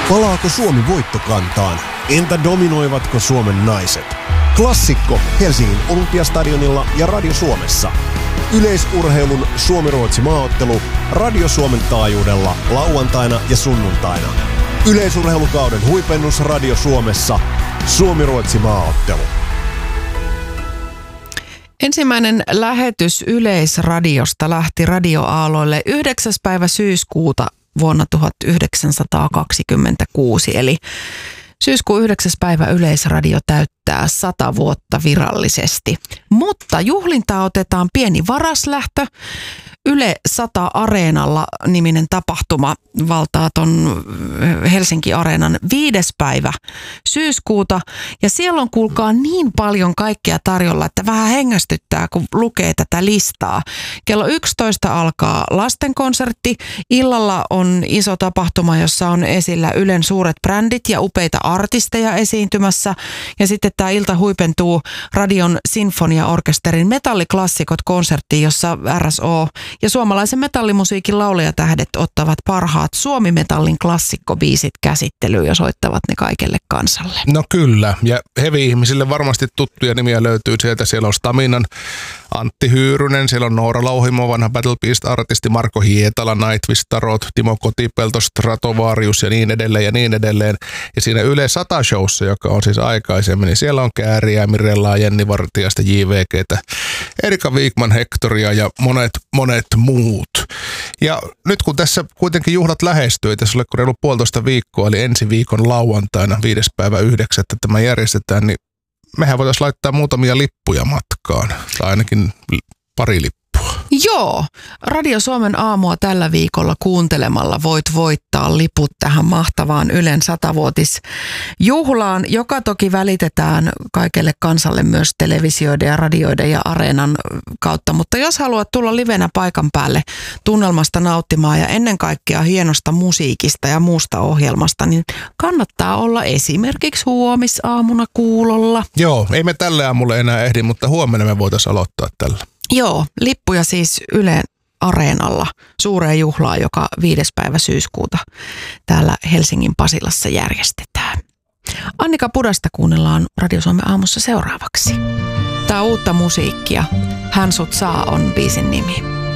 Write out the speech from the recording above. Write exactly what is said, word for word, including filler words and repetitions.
Palaako Suomi voittokantaan? Entä dominoivatko Suomen naiset? Klassikko Helsingin Olympiastadionilla ja Radio Suomessa. Yleisurheilun Suomi-Ruotsi maaottelu Radio Suomen taajuudella lauantaina ja sunnuntaina. Yleisurheilukauden huipennus Radio Suomessa. Suomi-Ruotsi maaottelu. Ensimmäinen lähetys Yleisradiosta lähti radioaaloille yhdeksäs päivä syyskuuta vuonna tuhatyhdeksänsataakaksikymmentäkuusi, eli syyskuun yhdeksäs päivä Yleisradio täyttää sata vuotta virallisesti. Mutta juhlintaa otetaan pieni varaslähtö. Yle sata Areenalla -niminen tapahtuma valtaa ton Helsinki Areenan viides päivä syyskuuta. Ja siellä on, kuulkaa, niin paljon kaikkea tarjolla, että vähän hengästyttää, kun lukee tätä listaa. Kello yksitoista alkaa lastenkonsertti. Illalla on iso tapahtuma, jossa on esillä Ylen suuret brändit ja upeita artisteja esiintymässä. Ja sitten tämä ilta huipentuu Radion Sinfoniaorkesterin metalliklassikot -konserttiin, jossa R S O ja suomalaisen metallimusiikin laulajatähdet ottavat parhaat Suomi-metallin klassikkobiisit käsittelyyn ja soittavat ne kaikelle kansalle. No kyllä, ja heavy-ihmisille varmasti tuttuja nimiä löytyy sieltä. Siellä on Staminan Antti Hyyrynen, siellä on Noora Lauhimo, vanha Battle Beast-artisti, Marko Hietala, Nightwish, Tarot, Timo Kotipelto, Stratovarius ja niin edelleen ja niin edelleen. Ja siinä Yle sata -showssa, joka on siis aikaisemmin, niin siellä on Kääriä, Mirellaa, Jenni Vartiasta, J V G:tä, Erika Wigman, Hectoria ja monet, monet muut. Ja nyt kun tässä kuitenkin juhlat lähestyy, ei tässä ole reilu puolitoista viikkoa, eli ensi viikon lauantaina viides päivä yhdeksättä tämä järjestetään, niin mehän voitaisiin laittaa muutamia lippuja matkaan, tai ainakin pari lippua. Joo, Radio Suomen aamua tällä viikolla kuuntelemalla voit voittaa liput tähän mahtavaan Ylen satavuotisjuhlaan, joka toki välitetään kaikelle kansalle myös televisioiden ja radioiden ja Areenan kautta. Mutta jos haluat tulla livenä paikan päälle tunnelmasta nauttimaan ja ennen kaikkea hienosta musiikista ja muusta ohjelmasta, niin kannattaa olla esimerkiksi huomisaamuna kuulolla. Joo, ei me tälle aamulle enää ehdi, mutta huomenna me voitaisiin aloittaa tällä. Joo, lippuja siis Ylen Areenalla suureen juhlaan, joka viides päivä syyskuuta täällä Helsingin Pasilassa järjestetään. Annika Pudasta kuunnellaan Radio Suomen aamussa seuraavaksi. Tää on uutta musiikkia. Hän sut saa on biisin nimi.